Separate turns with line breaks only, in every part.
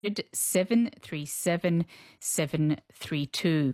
737 732.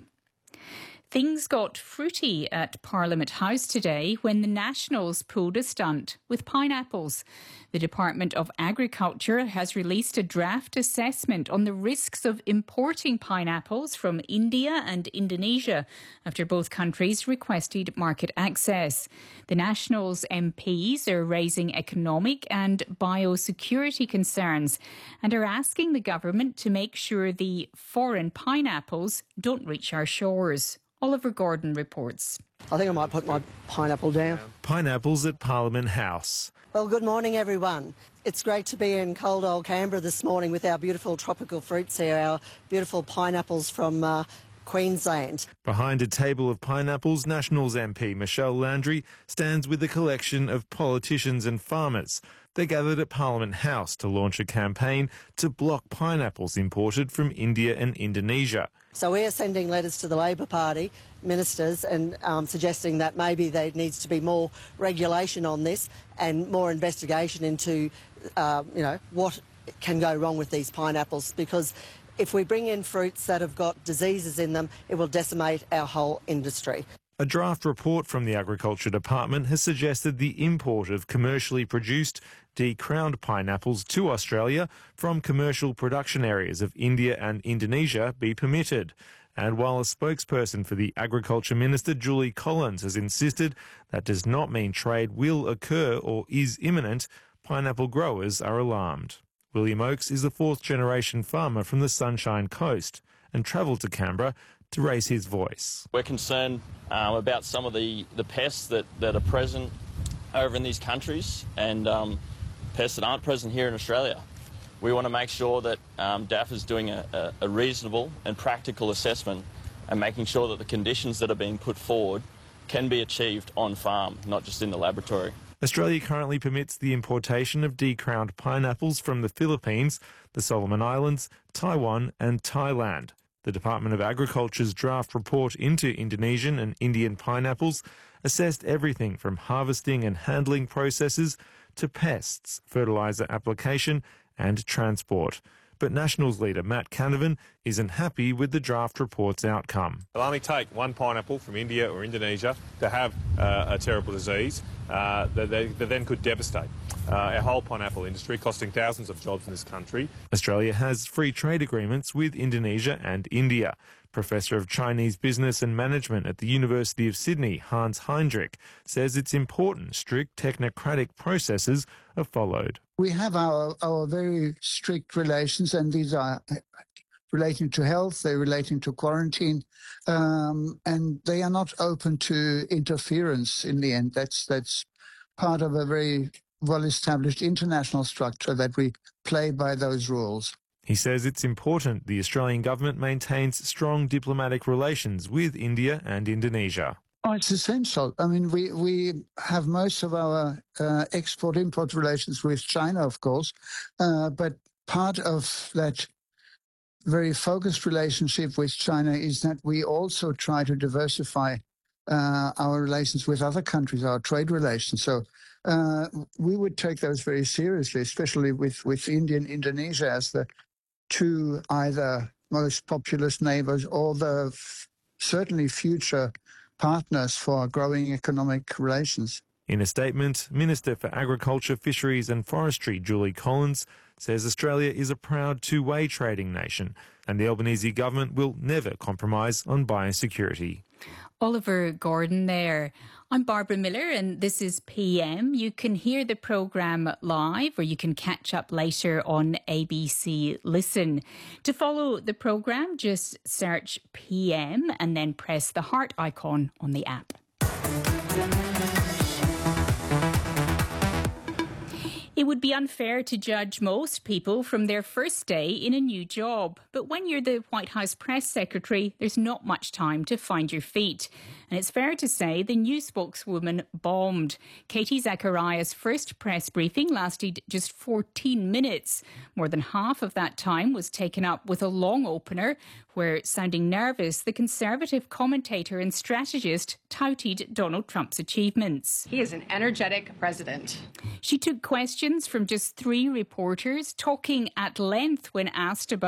Things got fruity at Parliament House today when the Nationals pulled a stunt with pineapples. The Department of Agriculture has released a draft assessment on the risks of importing pineapples from India and Indonesia after both countries requested market access. The Nationals MPs are raising economic and biosecurity concerns and are asking the government to make sure the foreign pineapples don't reach our shores. Oliver Gordon reports.
I think I might put my pineapple down.
Pineapples at Parliament House.
Well, good morning, everyone. It's great to be in cold old Canberra this morning with our beautiful tropical fruits here, our beautiful pineapples from Queensland.
Behind a table of pineapples, Nationals MP Michelle Landry stands with a collection of politicians and farmers. They gathered at Parliament House to launch a campaign to block pineapples imported from India and Indonesia.
So we are sending letters to the Labor Party ministers and suggesting that maybe there needs to be more regulation on this and more investigation into, what can go wrong with these pineapples, because if we bring in fruits that have got diseases in them, it will decimate our whole industry.
A draft report from the Agriculture Department has suggested the import of commercially produced decrowned pineapples to Australia from commercial production areas of India and Indonesia be permitted. And while a spokesperson for the Agriculture Minister, Julie Collins, has insisted that does not mean trade will occur or is imminent, pineapple growers are alarmed. William Oakes is a fourth-generation farmer from the Sunshine Coast and travelled to Canberra to raise his voice.
We're concerned about some of the pests that are present over in these countries and pests that aren't present here in Australia. We want to make sure that DAF is doing a reasonable and practical assessment and making sure that the conditions that are being put forward can be achieved on farm, not just in the laboratory.
Australia currently permits the importation of decrowned pineapples from the Philippines, the Solomon Islands, Taiwan and Thailand. The Department of Agriculture's draft report into Indonesian and Indian pineapples assessed everything from harvesting and handling processes to pests, fertiliser application and transport. But Nationals leader Matt Canavan isn't happy with the draft report's outcome.
It'll only take one pineapple from India or Indonesia to have a terrible disease that then could devastate our whole pineapple industry, costing thousands of jobs in this country.
Australia has free trade agreements with Indonesia and India. Professor of Chinese Business and Management at the University of Sydney, Hans Heinrich, says it's important strict technocratic processes are followed.
We have our very strict relations, and these are relating to health, they're relating to quarantine, and they are not open to interference in the end. That's part of a very well-established international structure that we play by those rules.
He says it's important the Australian government maintains strong diplomatic relations with India and Indonesia.
Oh, it's essential. I mean, we have most of our export-import relations with China, of course, but part of that very focused relationship with China is that we also try to diversify our relations with other countries, our trade relations. So we would take those very seriously, especially with India and Indonesia as the two either most populous neighbours or the certainly future partners for growing economic relations.
In a statement, Minister for Agriculture, Fisheries and Forestry, Julie Collins, says Australia is a proud two-way trading nation and the Albanese government will never compromise on biosecurity.
Oliver Gordon there. I'm Barbara Miller and this is PM. You can hear the programme live or you can catch up later on ABC Listen. To follow the programme, just search PM and then press the heart icon on the app. It would be unfair to judge most people from their first day in a new job. But when you're the White House press secretary, there's not much time to find your feet. And it's fair to say the new spokeswoman bombed. Katie Zacharias' first press briefing lasted just 14 minutes. More than half of that time was taken up with a long opener where, sounding nervous, the Conservative commentator and strategist touted Donald Trump's achievements.
He is an energetic president.
She took questions questions from just 3 reporters, talking at length when asked about